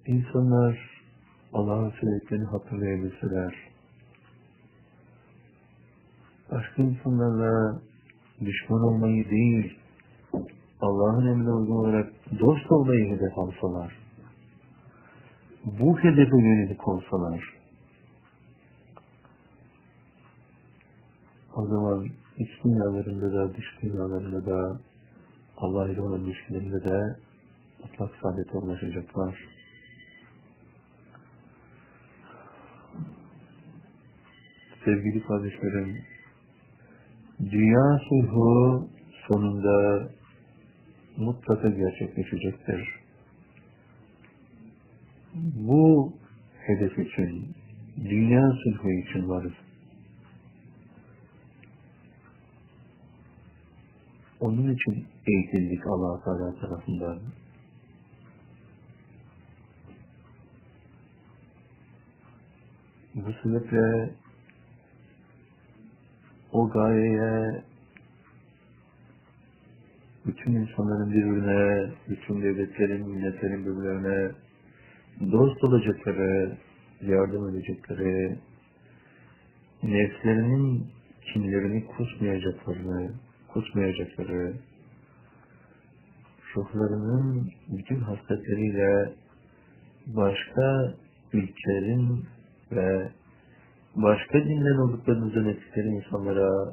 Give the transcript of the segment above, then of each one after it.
İnsanlar Allah'ın söylediklerini hatırlayabilseler, başka insanlarla düşman olmayı değil, Allah'ın emrine uygun olarak dost olmayı hedef alsalar, bu hedefe yönelik olsalar, o zaman iç dünyalarında da, dış dünyalarında da, Allah ile olan ilişkilerinde de mutlak saadete ulaşacaklar. Sevgili kardeşlerim, dünya sulhu sonunda mutlaka gerçekleşecektir. Bu hedef için, dünya sulhu için varız. Onun için eğitildik Allah-u Teala tarafından. Bu sebeple o gayeye bütün insanların birbirine, bütün devletlerin, milletlerin birbirlerine dost olacakları, yardım edecekleri, nefslerinin kinlerini kusmayacakları, ruhlarının bütün hasretleriyle başka ülkelerin ve başka dinden olduklarını zannettikleri insanlara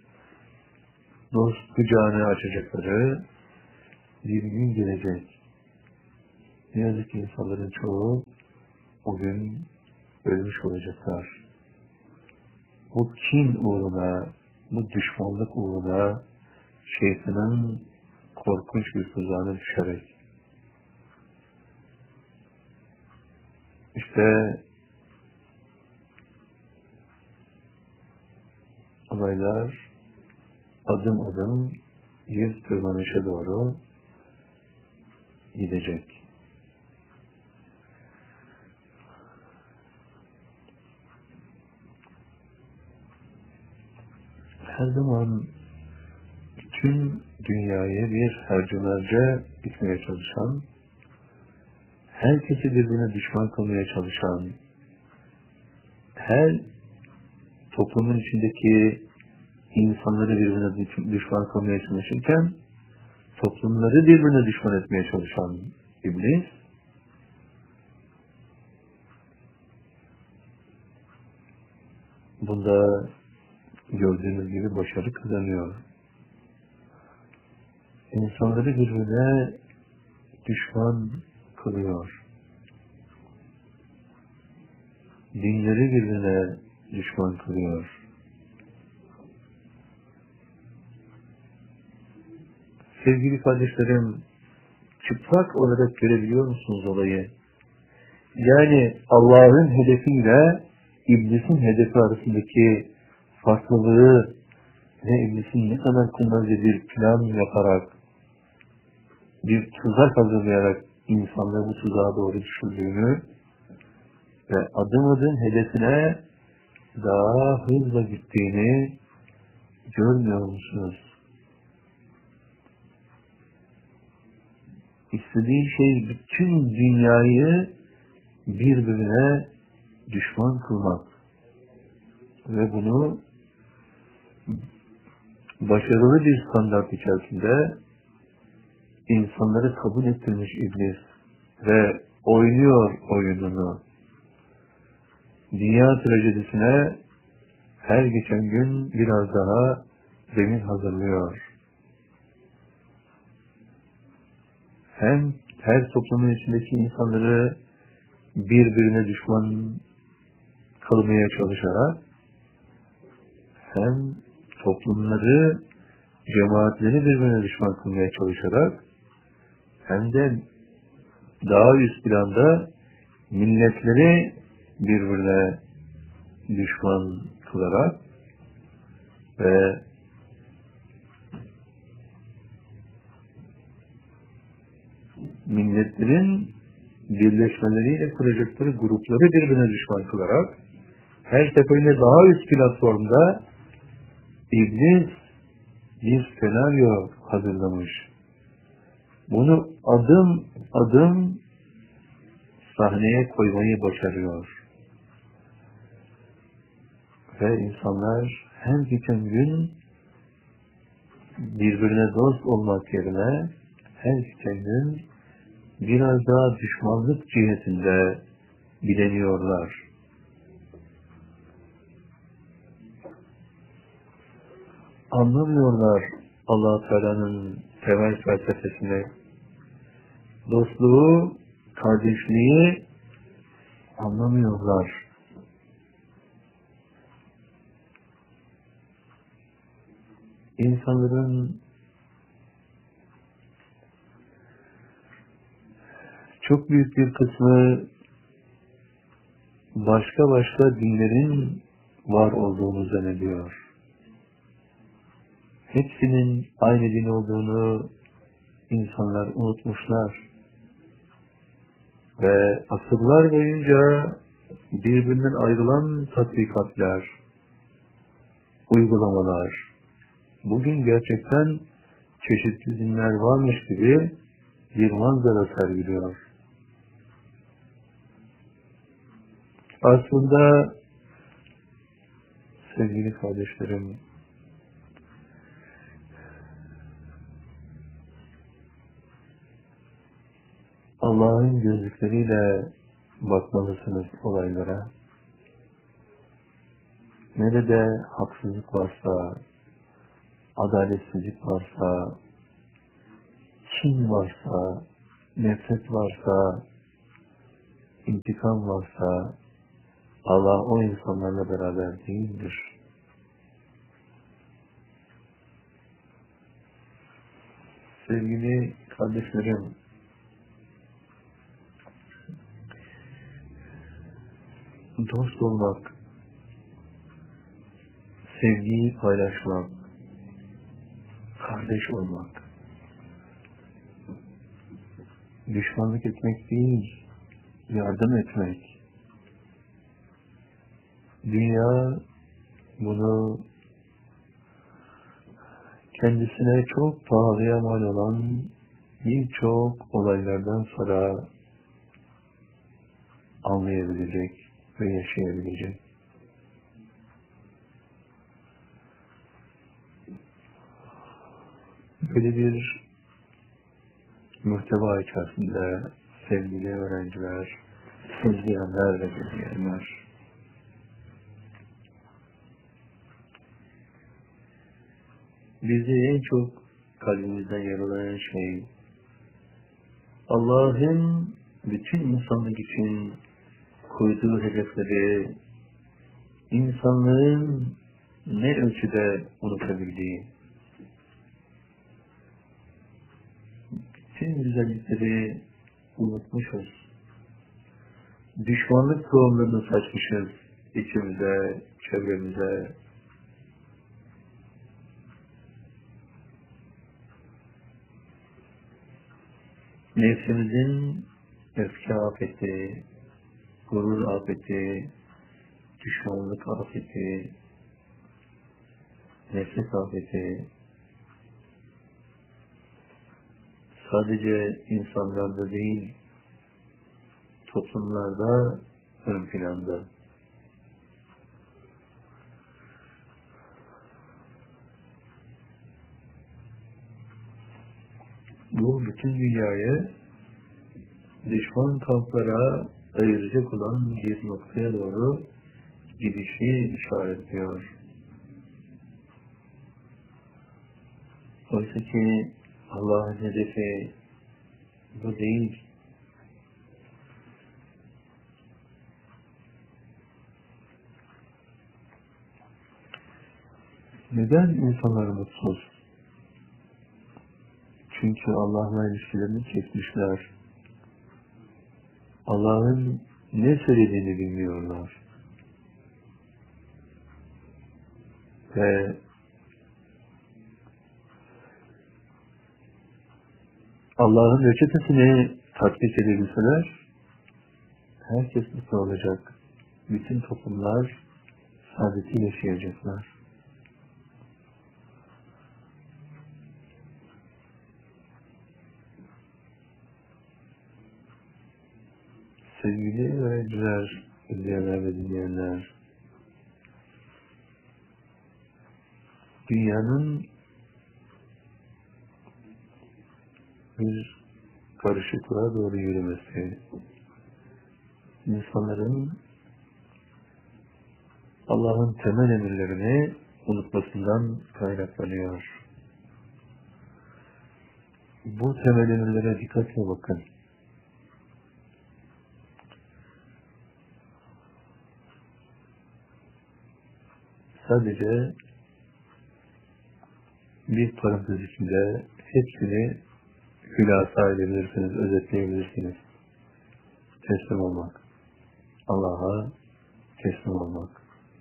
dost kucağını açacakları bir gün gelecek. Ne yazık ki insanların çoğu o gün ölmüş olacaklar. Bu kin uğruna, bu düşmanlık uğruna şeytanın korkunç bir tuzağına düşerek. İşte olaylar adım adım bir tırmanışa doğru gidecek. Her zaman bütün dünyayı bir harcılarca gitmeye çalışan, herkesi birbirine düşman kılmaya çalışan, her toplumun içindeki insanları birbirine düşman kılmaya çalışırken, toplumları birbirine düşman etmeye çalışan iblis, bunda gördüğünüz gibi başarı kazanıyor. İnsanları birbirine düşman kılıyor. Dinleri birbirine düşman kılıyor. Sevgili kardeşlerim, çıplak olarak görebiliyor musunuz olayı? Yani Allah'ın hedefiyle iblisin hedefi arasındaki farklılığı ve iblisin ne kadar kurnazca bir plan yaparak, bir tuzak hazırlayarak insanları bu tuzağa doğru düşürdüğünü ve adım adım hedefine daha hızla gittiğini görmüyor musunuz? İstediği şey bütün dünyayı birbirine düşman kılmak ve bunu başarılı bir standart içerisinde insanları kabul ettirmiş iblis ve oynuyor oyununu. Dünya trajedisine her geçen gün biraz daha zemin hazırlıyor. Hem her toplumun içindeki insanları birbirine düşman kılmaya çalışarak, hem toplumları, cemaatleri birbirine düşman kılmaya çalışarak, hem de daha üst planda milletleri birbirine düşman kılarak ve milletlerin birleşmeleriyle kuracakları grupları birbirine düşman kılarak her seferinde daha üst platformda iblis bir senaryo hazırlamış. Bunu adım adım sahneye koymayı başarıyor. Ve insanlar hem geçen gün birbirine dost olmak yerine her geçen gün biraz daha düşmanlık cihetinde bileniyorlar. Anlamıyorlar Allah-u Teala'nın temel felsefesini, dostluğu, kardeşliği anlamıyorlar. İnsanların çok büyük bir kısmı başka dinlerin var olduğunu zannediyor. Hepsinin aynı din olduğunu insanlar unutmuşlar. Ve asırlar boyunca birbirinden ayrılan tatbikatlar, uygulamalar, bugün gerçekten çeşitli dinler varmış gibi bir manzara sergiliyor. Aslında sevgili kardeşlerim, Allah'ın gözlükleriyle bakmalısınız olaylara. Nerede haksızlık varsa, adaletsizlik varsa, kin varsa, nefret varsa, intikam varsa, Allah o insanlarla beraber değildir. Sevgili kardeşlerim, dost olmak, sevgiyi paylaşmak, kardeş olmak, düşmanlık etmek değil, yardım etmek. Dünya bunu kendisine çok pahalıya mal olan birçok olaylardan sonra anlayabilecek ve yaşayabilecek. Böyle bir muhteva içerisinde sevgili öğrenciler, izleyenler ve dinleyenler, bizi en çok kalbimizden yaralayan şey, Allah'ın bütün insanlık için koyduğu hedefleri insanlığın ne ölçüde unutabildiği, bütün güzellikleri unutmuşuz. Düşmanlık tohumlarını saçmışız içimize, çevremize. Nefsimizin öfke afeti, gurur afeti, düşmanlık afeti, nefret afeti sadece insanlarda değil, toplumlarda ön planda. Bu bütün dünyayı düşman kamplara ayıracak olan bir noktaya doğru gidişi işaretliyor. Oysa ki Allah'ın hedefi bu değil. Neden insanlar mutsuz? Çünkü Allah'la ilişkilerini kesmişler. Allah'ın ne söylediğini bilmiyorlar. Ve Allah'ın reçetesini tatbik edebilseler, herkes mutlu olacak. Bütün toplumlar saadeti yaşayacaklar. Sevgili öğrenciler, izleyenler ve dinleyenler, dünyanın bir karışıklığa doğru yürümesi, insanların Allah'ın temel emirlerini unutmasından kaynaklanıyor. Bu temel emirlere dikkatle bakın. Sadece bir parantez içinde hepsini hülasa edebilirsiniz, özetleyebilirsiniz. Teslim olmak. Allah'a teslim olmak.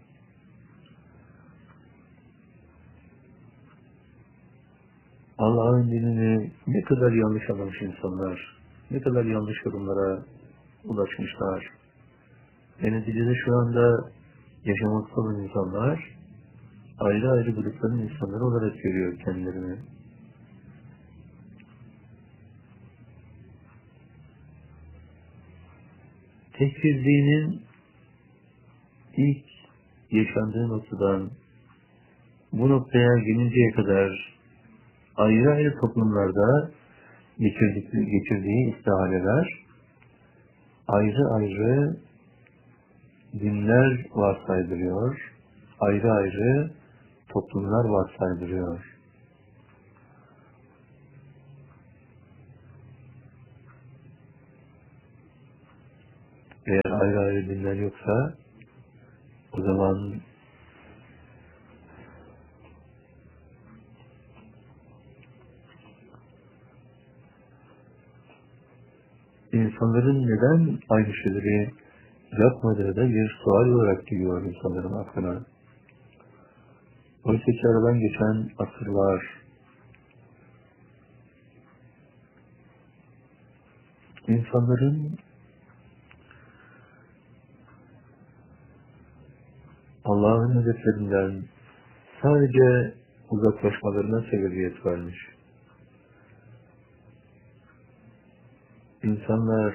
Allah'ın dinini ne kadar yanlış anlamış insanlar, ne kadar yanlış yorumlara ulaşmışlar. Ve neticede şu anda yaşamakta olan insanlar ayrı ayrı grupların insanları olarak görüyor kendilerini. Tekfirliğinin ilk yaşandığı noktadan bu noktaya gelinceye kadar ayrı ayrı toplumlarda geçirdiği istihaleler ayrı ayrı dinler varsaydırıyor, ayrı ayrı toplumlar varsaydırıyor. Eğer ayrı ayrı dinler yoksa o zaman insanların neden aynı şeyleri yapmadığı da bir sual olarak geliyor insanların aklına. Oysa ki aradan geçen asırlar, insanların Allah'ın hedeflerinden sadece uzaklaşmalarına sebebiyet vermiş. İnsanlar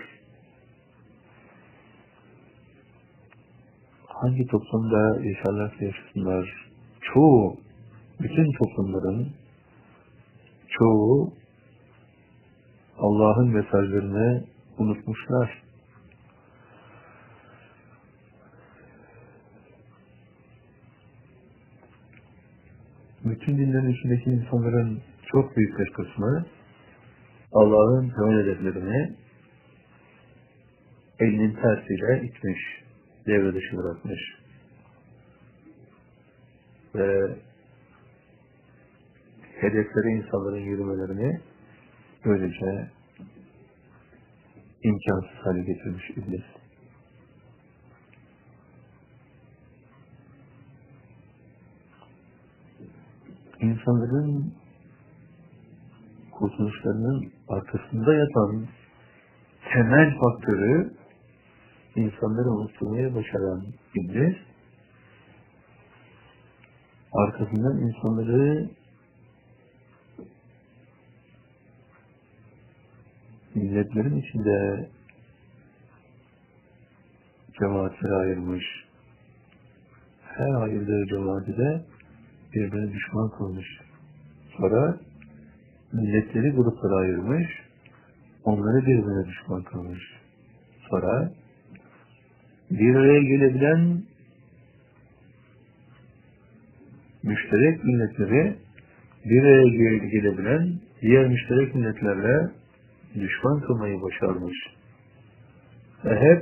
hangi toplumda yaşarlarsa yaşasınlar, bütün toplumların çoğu Allah'ın mesajlarını unutmuşlar. Bütün dinlerin içindeki insanların çok büyük bir kısmı Allah'ın temel hedeflerini elinin tersiyle itmiş, devre dışı bırakmış. Ve hedefleri insanların yürümelerini böylece imkansız hale getirmiş iblis. İnsanların kurtuluşlarının arkasında yatan temel faktörü insanları unutturmaya başaran iblis, arkasından insanları milletlerin içinde cemaatlere ayırmış. Her ayırdığı cemaati de birbirine düşman kılmış. Sonra milletleri gruplara ayırmış, onları birbirine düşman kılmış. Sonra bir araya gelebilen müşterek milletleri bir araya gelebilen diğer müşterek milletlerle düşman kılmayı başarmış. Ve hep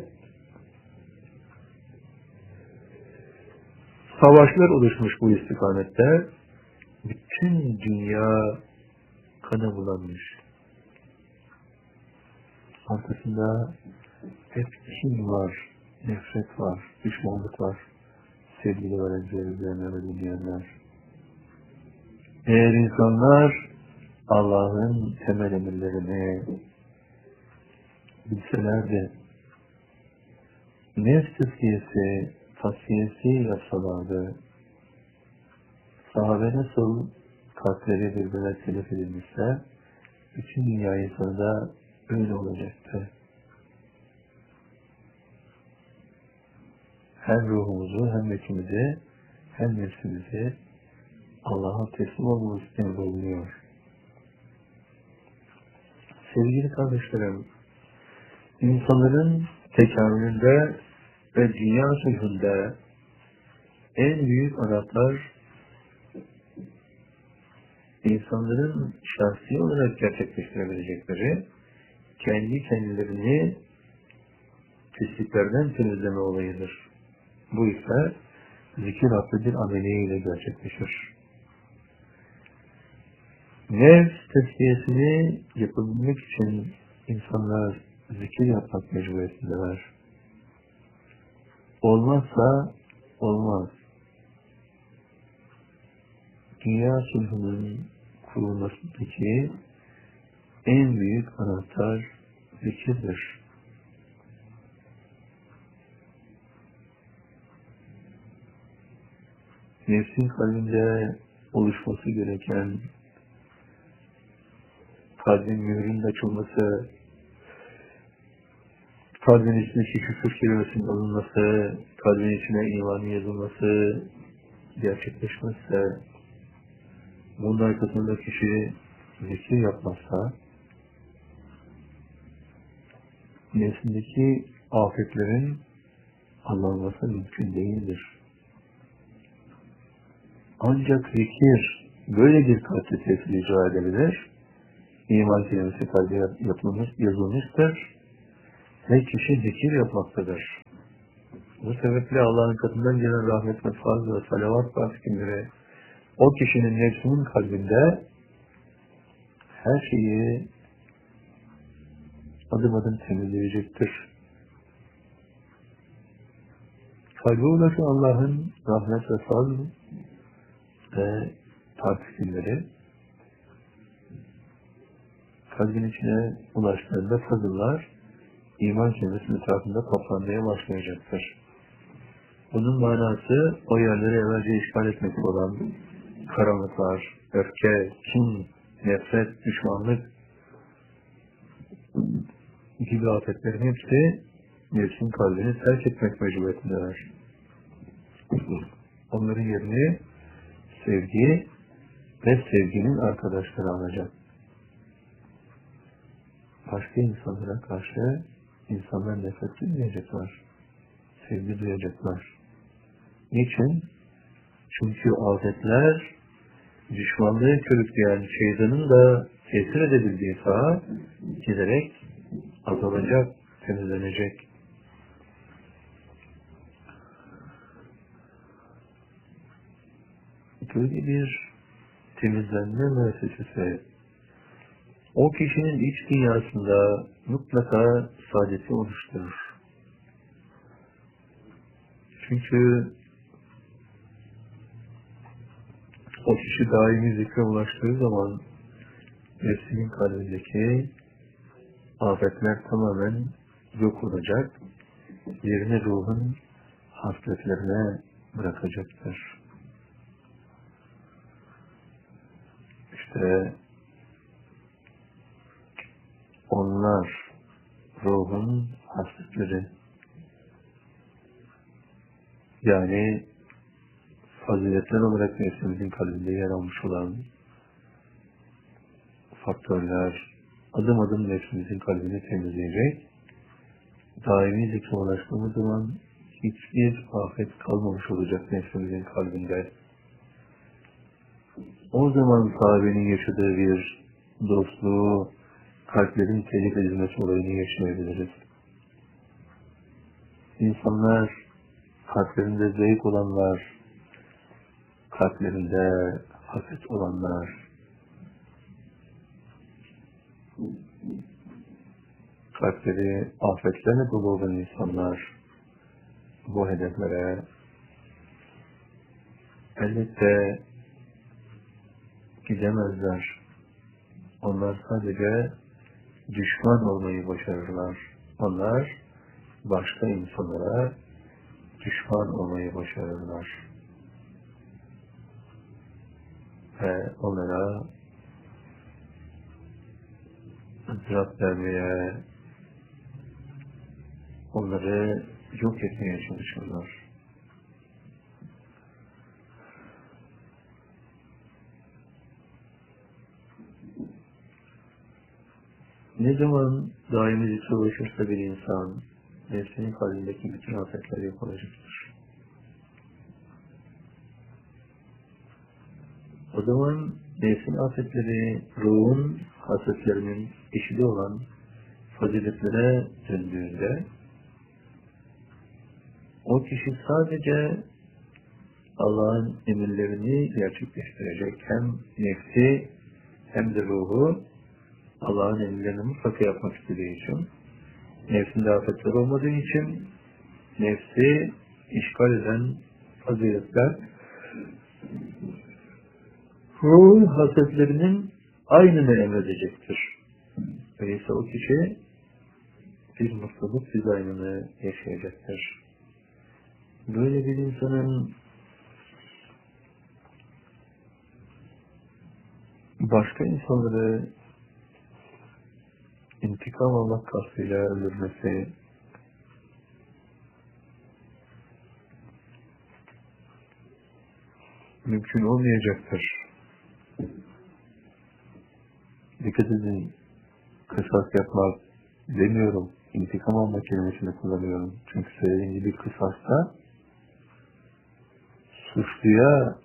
savaşlar oluşmuş bu istikamette. Bütün dünya kana bulanmış. Arkasında hep kin var, nefret var, düşmanlık var. Sevgili öğrenciler, izleyenler ve dinleyenler. Eğer insanlar Allah'ın temel emirlerini bilselerdi, nefs tezkiyesi, tasfiyesi yapsalardı, sahabe nasıl kalpleri birbirine telef edilmişse, bütün dünya insanı da öyle olacaktı. hem ruhumuzu, hem nefsimizi, hem nefsimizi Allah'a teslim olmamız emrolunuyor. Sevgili kardeşlerim, insanların tekamülünde ve dünya sulhünde en büyük anahtar, insanların şahsi olarak gerçekleştirebilecekleri kendi kendilerini pisliklerden temizleme olayıdır. Bu ise zikir adlı bir ameliyle gerçekleşir. Nefs tezkiyesini yapabilmek için insanlar zikir yapmak mecburiyetindeler. Olmazsa olmaz. Dünya sulhünün kurulmasındaki en büyük anahtar zikirdir. Nefsin kalbinde oluşması gereken kalbin mührünün açılması, kalbin içindeki küfür kelimesinin alınması, kalbin içine imanın yazılması gerçekleşmezse, bunun arkasında kişi zikir yapmazsa, nefsindeki afetlerin anlanması mümkün değildir. Ancak zikir böyle bir kalpte tesir icra edebilir. İman kelimesi kalbe yazılmıştır ve kişi zikir yapmaktadır. Bu sebeple Allah'ın katından gelen rahmet ve fazl ve salavat bahsettikleri o kişinin nefsinin kalbinde her şeyi adım adım temizleyecektir. Kalbe ulaşan Allah'ın rahmet ve fazl ve taksimleri kalbin içine ulaştığında fazıllar iman kelimesinin etrafında toplanmaya başlayacaktır. Bunun manası o yerleri evvelce işgal etmekte olan karanlıklar, öfke, kin, nefret, düşmanlık gibi afetlerin hepsi nefsin kalbini terk etmek mecburiyetindeler. Onların yerini sevgi ve sevginin arkadaşları alacak. Başka insanlara karşı insanlar nefret duyacaklar, sevgi duyacaklar. Niçin? Çünkü afetler düşmanlığı körükleyen şeytanın da tesir edebildiği saha giderek azalacak, temizlenecek. Böyle bir temizlenme müessesesi o kişinin iç dünyasında mutlaka saadeti oluşturur. Çünkü o kişi daimi zikre ulaştığı zaman nefsinin kalbindeki afetler tamamen yok olacak, yerini ruhun hasletlerine bırakacaktır. İşte onlar ruhun hasletleri, yani faziletler olarak nefsimizin kalbinde yer almış olan faktörler adım adım nefsimizin kalbini temizleyecek. Daimi zikre ulaştığımız zaman hiçbir afet kalmamış olacak nefsimizin kalbinde. O zaman sahabenin yaşadığı bir dostluğu, kalplerin telif edilmesi olayını yaşayabiliriz. İnsanlar, kalplerinde zevk olanlar, kalplerinde haset olanlar, kalpleri afetlerle dolu olan insanlar bu hedeflere elbette gidemezler. Onlar sadece düşman olmayı başarırlar. Onlar başka insanlara düşman olmayı başarırlar. Ve onlara ızdırap vermeye, onları yok etmeye çalışırlar. Ne zaman daimi zikre ulaşırsa bir insan, nefsinin kalbindeki bütün afetler yok olacaktır. O zaman nefsin afetleri, ruhun hasretlerinin eşidi olan faziletlere döndüğünde, o kişi sadece Allah'ın emirlerini gerçekleştirecek. Hem nefsi hem de ruhu Allah'ın emirlerini mutlaka yapmak istediği için, nefsinde afetler olmadığı için, nefsi işgal eden faziletler, ruhun hasretlerinin aynını emredecektir. Öyleyse o kişi bir mutluluk dizaynını yaşayacaktır. Böyle bir insanın başka insanları intikam almak kastıyla öldürmesi, mümkün olmayacaktır. Dikkat edin, kısas yapmak demiyorum, intikam almak kelimesini kullanıyorum. Çünkü söylediğim gibi kısasta suçluya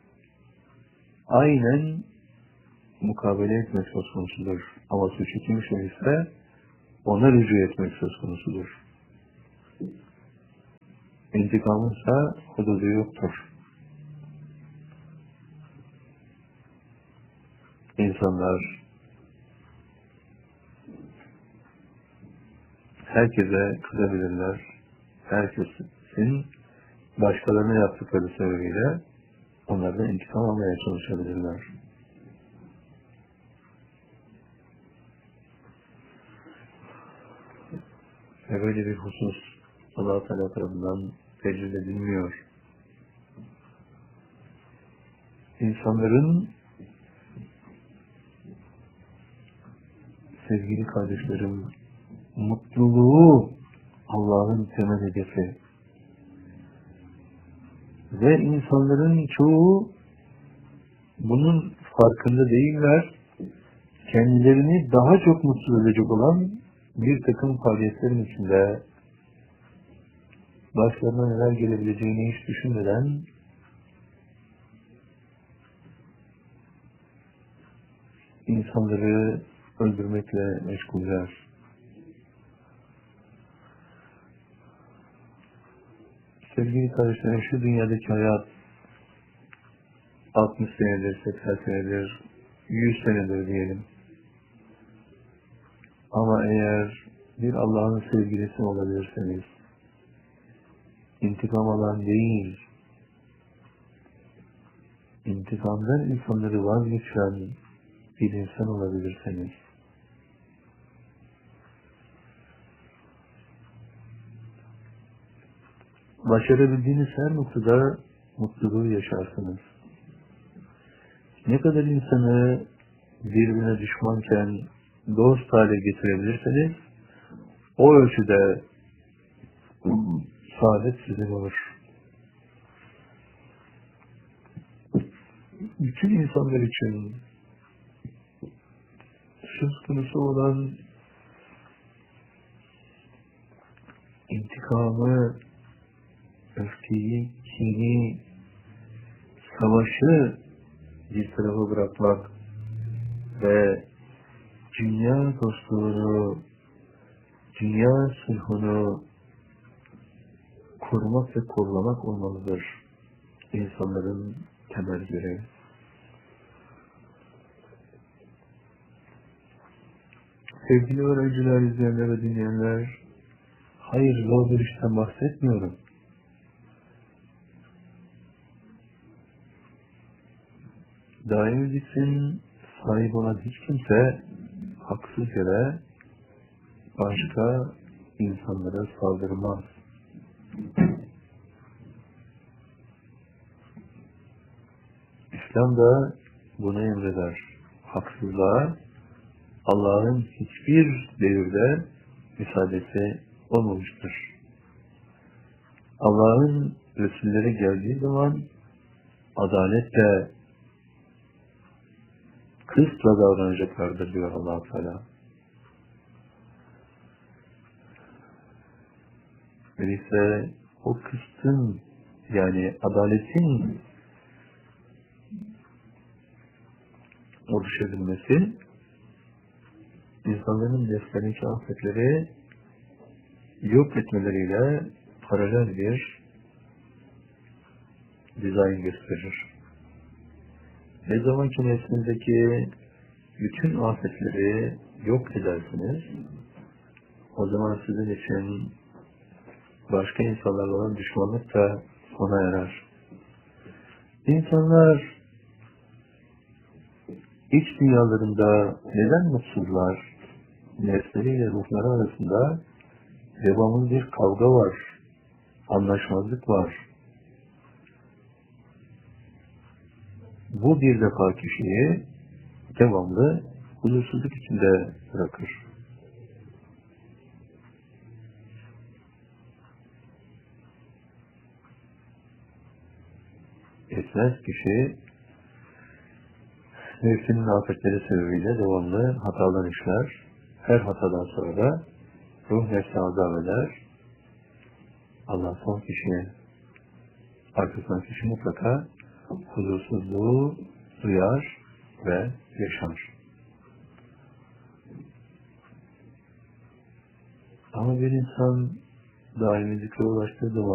aynen mukabele etmek söz konusudur. Ama suçu kim işlemişse ona rücu etmek söz konusudur. İntikamınsa hududu yoktur. İnsanlar herkese kızabilirler. Herkesin başkalarına yaptıkları sebebiyle onlardan intikam almaya çalışabilirler. Ve böyle bir husus Allah-u Teala tarafından tecrübe edilmiyor. İnsanların, sevgili kardeşlerim, mutluluğu Allah'ın temel hedefi. Ve insanların çoğu bunun farkında değiller. Kendilerini daha çok mutsuz edecek olan bir takım faaliyetlerin içinde başlarına neler gelebileceğini hiç düşünmeden insanları öldürmekle meşguller. Sevgili kardeşlerim, şu dünyadaki hayat 60 senedir, 80 senedir, 100 senedir diyelim. Ama eğer bir Allah'ın sevgilisi olabilirseniz, intikam alan değil, intikamdan insanları vazgeçiren bir insan olabilirseniz, başarabildiğiniz her noktada mutluluğu yaşarsınız. Ne kadar insanı birbirine düşmanken dost hale getirebilirseniz, o ölçüde saadet sizin olur. Bütün insanlar için söz konusu olan intikamı, öfkeyi, kini, savaşı bir tarafa bırakmak ve dünya dostluğunu, dünya sulhunu korumak ve kollamak olmalıdır insanların temel görevi. Sevgili öğrenciler, izleyenler ve dinleyenler, hayır, zor bir işten bahsetmiyorum. Daimi zikrin sahip olan hiç kimse haksız yere başka insanlara saldırmaz. İslam da bunu emreder. Haksızlığa Allah'ın hiçbir devirde müsaadesi olmamıştır. Allah'ın Resulleri geldiği zaman adaletle, kısla davranacaklardır diyor Allah-u Teala. Öyleyse o kıstın, yani adaletin oluşabilmesi, insanların nefslerindeki afetleri yok etmeleriyle paralel bir dizayn gösterir. Ne zaman ki nefsinizdeki bütün afetleri yok edersiniz, o zaman sizin için başka insanlarla olan düşmanlık da sona erer. İnsanlar iç dünyalarında neden mutsuzlar? Nefsleriyle ruhları arasında devamlı bir kavga var, anlaşmazlık var. Bu bir defa kişiyi devamlı huzursuzluk içinde bırakır. Etmez kişi nefsinin afetleri sebebiyle devamlı hatalar işler. Her hatadan sonra da ruh nefsi azap eder. Allah son kişiye, arkasından kişi mutlaka huzursuzluğu duyar ve yaşar. Ama bir insan daimi zikre ulaştığı zaman